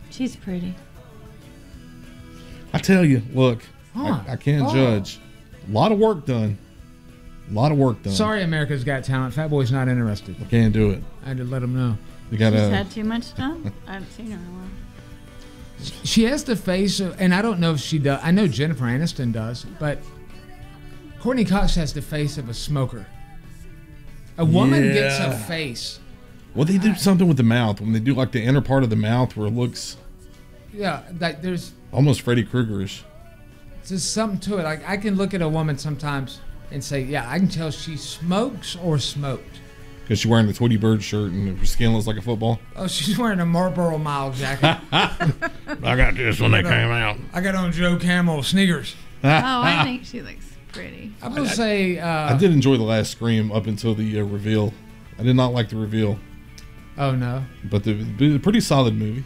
She's pretty. I tell you, look, Huh. I can't judge. A lot of work done. Sorry, America's Got Talent. Fat Boy's not interested. I can't do it. I had to let him know. You gotta. She's had too much done. I haven't seen her in a while. She has the face of, and I don't know if she does. I know Jennifer Aniston does, but Courtney Cox has the face of a smoker. A woman gets a face. Well, they do something with the mouth when they do like the inner part of the mouth where it looks Yeah, like there's almost Freddy Kruegerish. just something to it. Like I can look at a woman sometimes and say, yeah, I can tell she smokes or smoked. Because she's wearing the Tweety Bird shirt and her skin looks like a football. Oh, she's wearing a Marlboro Mile jacket. I got this when they came out. I got on Joe Camel sneakers. Oh, I think she looks pretty. I will say. I did enjoy the last Scream up until the reveal. I did not like the reveal, Oh no. but the pretty solid movie.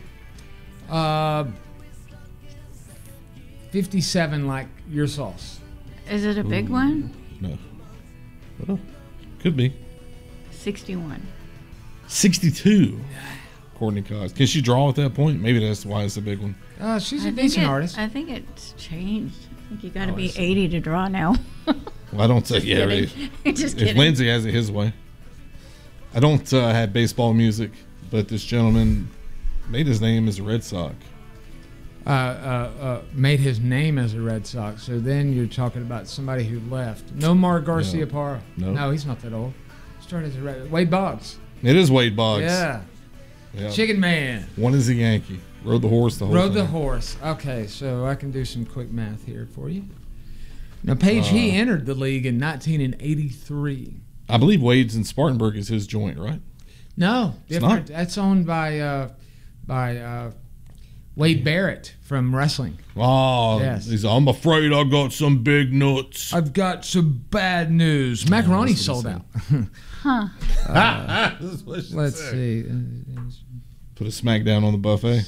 57 like your sauce. Is it a big one? No. Well, could be. 61. 62. Courtney Cox. Can she draw at that point? Maybe that's why it's a big one. She's a I think decent artist. I think it's changed. I think you got to Oh, be it's- 80 to draw now. Well, I don't say, yeah, kidding. right. Just If kidding. Lindsay has it his way. I don't have baseball music, but this gentleman made his name as a Red Sox. Made his name as a Red Sox. So then you're talking about somebody who left. Nomar Garcia Parra. No. No, he's not that old. Started as a Red. Wade Boggs. It is Wade Boggs. Yeah. Yeah. Chicken Man. One is a Yankee. Rode the horse the whole Rode the thing. horse. Okay, so I can do some quick math here for you. Now, Paige, he entered the league in 1983. I believe Wade's in Spartanburg is his joint, right? No, It's different. not? That's owned by Wade Barrett from wrestling. Oh, Yes. he's, I'm afraid I got some big nuts. I've got some bad news. Macaroni that's what sold he out. That's what she Let's said. see. Put a smack down on the buffet.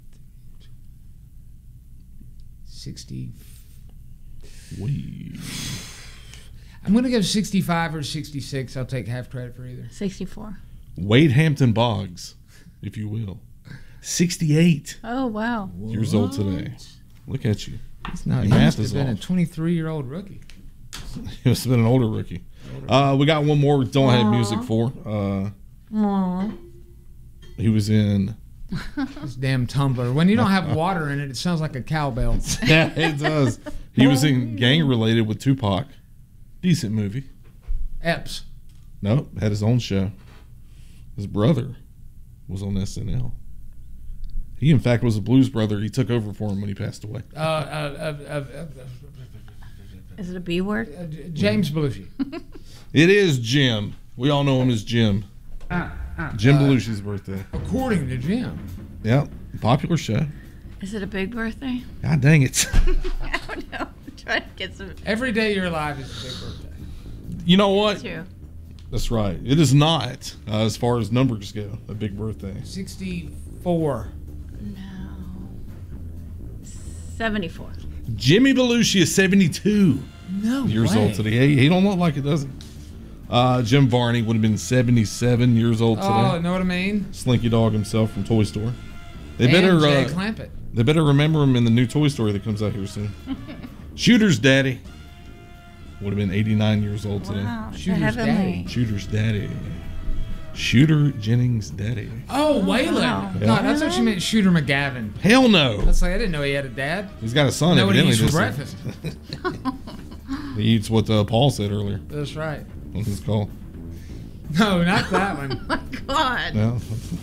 60. Wade. I'm going to go 65 or 66. I'll take half credit for either. 64. Wade Hampton Boggs, if you will. 68 Oh, wow. years old today. Look at you. No, he Your must math is have been a off. 23-year-old rookie. He must have been an older rookie. We got one more we don't have music for. He was in... This damn tumbler. When you don't have water in it, it sounds like a cowbell. Yeah, it does. He was in Gang Related with Tupac. Decent movie. Epps. Nope, had his own show. His brother was on SNL. He, in fact, was a blues brother. He took over for him when he passed away. Is it a B word? James Belushi. It is Jim. We all know him as Jim. Jim Belushi's birthday. According to Jim. Yep, popular show. Is it a big birthday? God dang it. I don't know. I'm trying to get some. Every day you're alive is a big birthday. You know what? Too. That's right. It is not, as far as numbers go, a big birthday. 64. No. 74. Jimmy Belushi is 72 No years way. old today. He don't look like it, does he? Jim Varney would have been 77 years old today. Oh, know what I mean? Slinky Dog himself from Toy Story. They And better Jay Clampett. they better remember him in the new Toy Story that comes out here soon. Shooter's daddy would have been 89 years old today. Wow. It's a Shooter's heavenly. daddy. Shooter's daddy. Shooter Jennings' daddy. Oh, Waylon. wow. God, I thought you meant Shooter McGavin. Hell no. That's like, I didn't know he had a dad. He's got a son. Know what he Evidently, eats for this breakfast. he eats what Paul said earlier That's right. on his call. No, not that one. Oh, my God. No.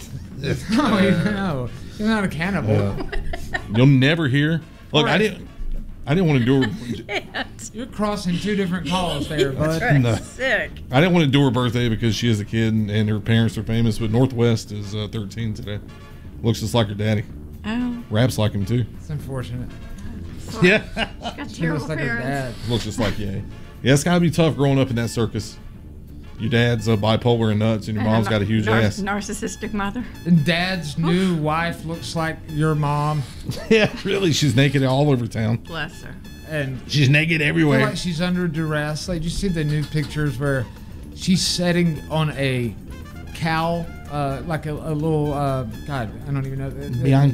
No, he's not a cannibal. You'll never hear. Look, I Alright. didn't want to do her. You're crossing two different calls there, bud. That's No. sick. I didn't want to do her birthday because she is a kid and her parents are famous. But Northwest is 13 today. Looks just like her daddy. Oh, Raps like him too. It's unfortunate. Yeah. got She terrible looks like her parents. dad. Looks just like yeah. Yeah, it's gotta be tough growing up in that circus. Your dad's bipolar and nuts, and your mom's got a huge ass. Narcissistic mother. And dad's new wife looks like your mom. Yeah, really, she's naked all over town. Bless her. And She's naked I feel everywhere. like she's under duress. Like, you see the new pictures where she's sitting on a cow, like a little, God, I don't even know.